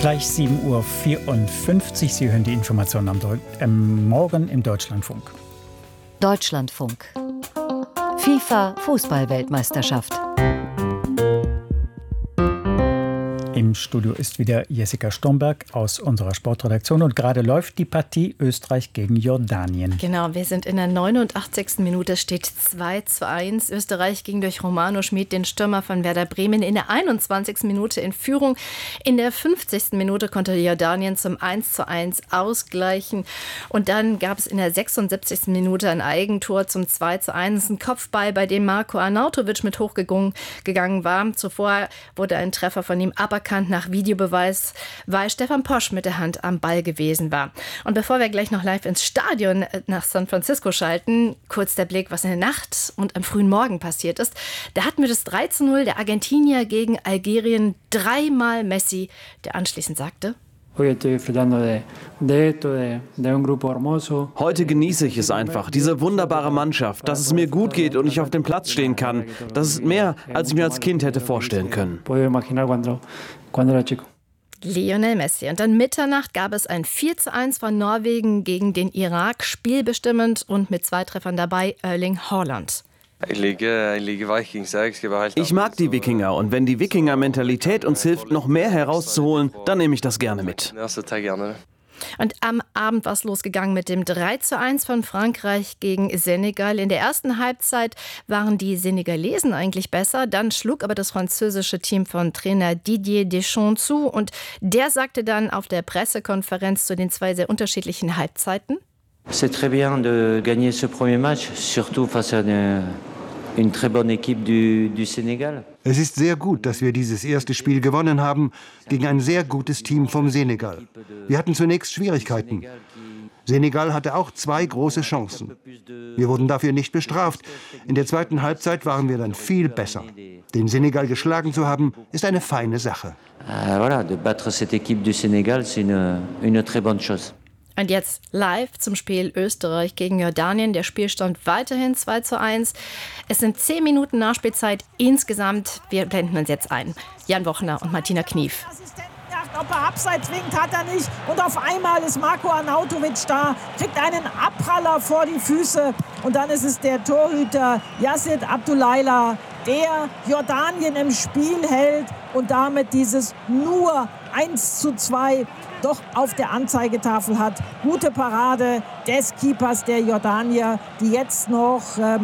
Gleich 7:54 Uhr. Sie hören die Informationen am Morgen im Deutschlandfunk. Deutschlandfunk. FIFA Fußball-Weltmeisterschaft. Im Studio ist wieder Jessica Stomberg aus unserer Sportredaktion und gerade läuft die Partie Österreich gegen Jordanien. Genau, wir sind in der 89. Minute, steht 2:1. Österreich ging durch Romano Schmid, den Stürmer von Werder Bremen, in der 21. Minute in Führung. In der 50. Minute konnte Jordanien zum 1:1 ausgleichen. Und dann gab es in der 76. Minute ein Eigentor zum 2:1. Ein Kopfball, bei dem Marko Arnautovic mit hochgegangen war. Zuvor wurde ein Treffer von ihm aberkannt nach Videobeweis, weil Stefan Posch mit der Hand am Ball gewesen war. Und bevor wir gleich noch live ins Stadion nach San Francisco schalten, kurz der Blick, was in der Nacht und am frühen Morgen passiert ist. Da hatten wir das 3:0 der Argentinier gegen Algerien, dreimal Messi, der anschließend sagte: Heute genieße ich es einfach, diese wunderbare Mannschaft, dass es mir gut geht und ich auf dem Platz stehen kann. Das ist mehr, als ich mir als Kind hätte vorstellen können. Lionel Messi. Und dann Mitternacht gab es ein 4:1 von Norwegen gegen den Irak, spielbestimmend und mit 2 Treffern dabei Erling Haaland. Ich mag die Wikinger und wenn die Wikinger-Mentalität uns hilft, noch mehr herauszuholen, dann nehme ich das gerne mit. Und am Abend war es losgegangen mit dem 3:1 von Frankreich gegen Senegal. In der ersten Halbzeit waren die Senegalesen eigentlich besser. Dann schlug aber das französische Team von Trainer Didier Deschamps zu. Und der sagte dann auf der Pressekonferenz zu den 2 sehr unterschiedlichen Halbzeiten: C'est très bien de gagner ce premier match, surtout face à une très bonne équipe du Sénégal. Es ist sehr gut, dass wir dieses erste Spiel gewonnen haben gegen ein sehr gutes Team vom Senegal. Wir hatten zunächst Schwierigkeiten. Senegal hatte auch 2 große Chancen. Wir wurden dafür nicht bestraft. In der zweiten Halbzeit waren wir dann viel besser. Den Senegal geschlagen zu haben, ist eine feine Sache. Voilà, de battre cette équipe du Sénégal, c'est une très bonne chose. Und jetzt live zum Spiel Österreich gegen Jordanien. Der Spielstand weiterhin 2:1. Es sind 10 Minuten Nachspielzeit insgesamt. Wir blenden uns jetzt ein. Jan Wochner und Martina Knief. Ob er abseits winkt, hat er nicht. Und auf einmal ist Marko Arnautovic da, kriegt einen Abpraller vor die Füße. Und dann ist es der Torhüter Yassid Abdullaila, der Jordanien im Spiel hält und damit dieses nur 1:2 doch auf der Anzeigetafel hat. Gute Parade des Keepers der Jordanier, die jetzt noch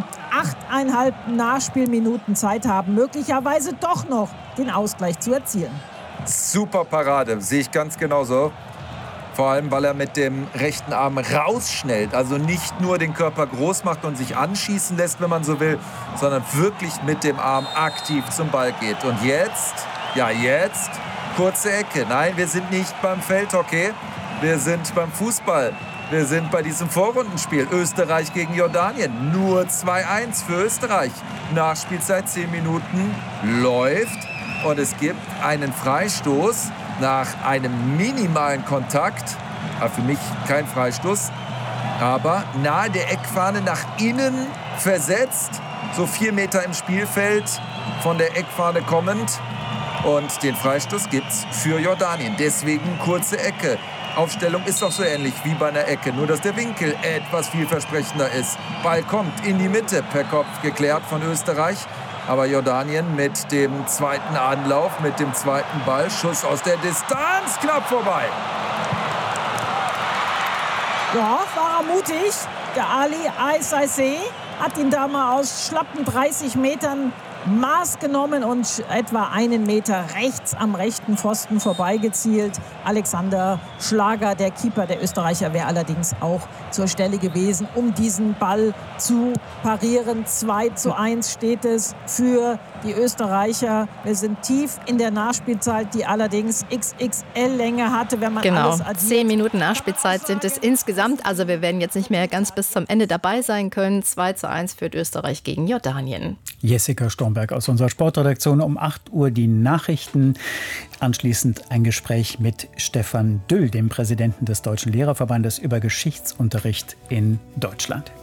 8,5 Nachspielminuten Zeit haben, möglicherweise doch noch den Ausgleich zu erzielen. Super Parade, sehe ich ganz genauso. Vor allem, weil er mit dem rechten Arm rausschnellt. Also nicht nur den Körper groß macht und sich anschießen lässt, wenn man so will, sondern wirklich mit dem Arm aktiv zum Ball geht. Und jetzt, kurze Ecke. Nein, wir sind nicht beim Feldhockey, wir sind beim Fußball. Wir sind bei diesem Vorrundenspiel. Österreich gegen Jordanien. Nur 2:1 für Österreich. Nachspielzeit 10 Minuten läuft. Und es gibt einen Freistoß nach einem minimalen Kontakt. Für mich kein Freistoß, aber nahe der Eckfahne nach innen versetzt. So 4 Meter im Spielfeld von der Eckfahne kommend. Und den Freistoß gibt's für Jordanien. Deswegen kurze Ecke. Aufstellung ist doch so ähnlich wie bei einer Ecke, nur dass der Winkel etwas vielversprechender ist. Ball kommt in die Mitte, per Kopf geklärt von Österreich. Aber Jordanien mit dem zweiten Anlauf, mit dem zweiten Ball, Schuss aus der Distanz, knapp vorbei. Ja, war er mutig. Der Ali Aissase hat ihn da mal aus schlappen 30 Metern Maß genommen und etwa 1 Meter rechts am rechten Pfosten vorbeigezielt. Alexander Schlager, der Keeper der Österreicher, wäre allerdings auch zur Stelle gewesen, um diesen Ball zu parieren. 2:1 steht es für die Österreicher. Wir sind tief in der Nachspielzeit, die allerdings XXL-Länge hatte, wenn man alles addiert. 10 Minuten Nachspielzeit sind es insgesamt. Also wir werden jetzt nicht mehr ganz bis zum Ende dabei sein können. 2:1 führt Österreich gegen Jordanien. Jessica Stomberg aus unserer Sportredaktion. Um 8 Uhr die Nachrichten. Anschließend ein Gespräch mit Stefan Düll, dem Präsidenten des Deutschen Lehrerverbandes, über Geschichtsunterricht in Deutschland.